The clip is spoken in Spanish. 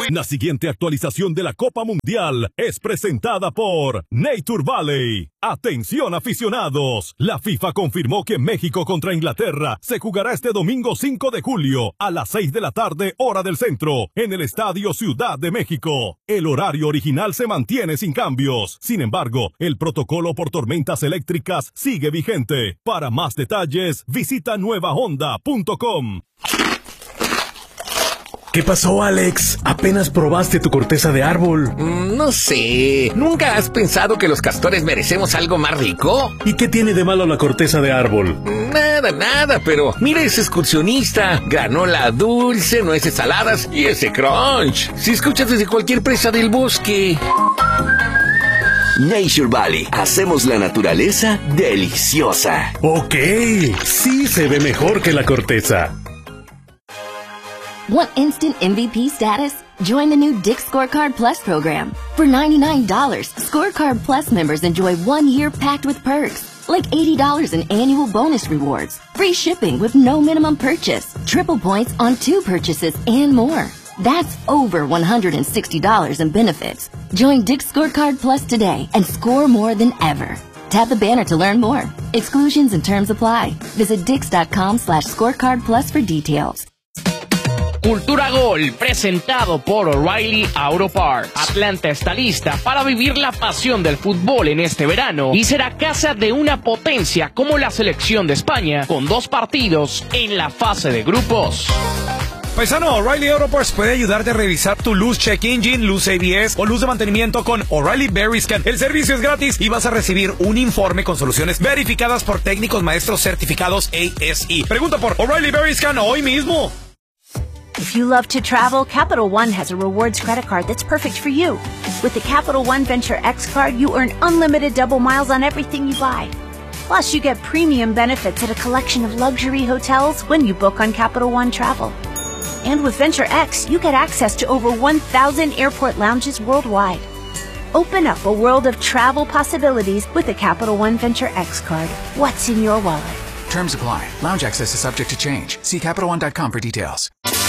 La siguiente actualización de la Copa Mundial es presentada por Nature Valley. Atención aficionados, la FIFA confirmó que México contra Inglaterra se jugará este domingo 5 de julio a las 6 de la tarde hora del centro en el Estadio Ciudad de México. El horario original se mantiene sin cambios. Sin embargo, el protocolo por tormentas eléctricas sigue vigente. Para más detalles, visita nuevahonda.com. ¿Qué pasó, Alex? Apenas probaste tu corteza de árbol. No sé. ¿Nunca has pensado que los castores merecemos algo más rico? ¿Y qué tiene de malo la corteza de árbol? Nada, pero mira ese excursionista. Granola dulce, nueces saladas y ese crunch. Si escuchas desde cualquier presa del bosque. Nature Valley. Hacemos la naturaleza deliciosa. Ok, sí se ve mejor que la corteza. Want instant MVP status? Join the new Dick's Scorecard Plus program. For $99, Scorecard Plus members enjoy 1 year packed with perks, like $80 in annual bonus rewards, free shipping with no minimum purchase, triple points on 2 purchases, and more. That's over $160 in benefits. Join Dick's Scorecard Plus today and score more than ever. Tap the banner to learn more. Exclusions and terms apply. Visit dix.com/scorecard plus for details. Cultura Gol, presentado por O'Reilly Auto Parts. Atlanta está lista para vivir la pasión del fútbol en este verano y será casa de una potencia como la selección de España, con 2 partidos en la fase de grupos. Paisano, O'Reilly Auto Parts puede ayudarte a revisar tu luz check engine, luz ABS o luz de mantenimiento con O'Reilly Veriscan. El servicio es gratis y vas a recibir un informe con soluciones verificadas por técnicos maestros certificados ASE. Pregunta por O'Reilly Veriscan hoy mismo. If you love to travel, Capital One has a rewards credit card that's perfect for you. With the Capital One Venture X card, you earn unlimited double miles on everything you buy. Plus, you get premium benefits at a collection of luxury hotels when you book on Capital One Travel. And with Venture X, you get access to over 1,000 airport lounges worldwide. Open up a world of travel possibilities with the Capital One Venture X card. What's in your wallet? Terms apply. Lounge access is subject to change. See CapitalOne.com for details.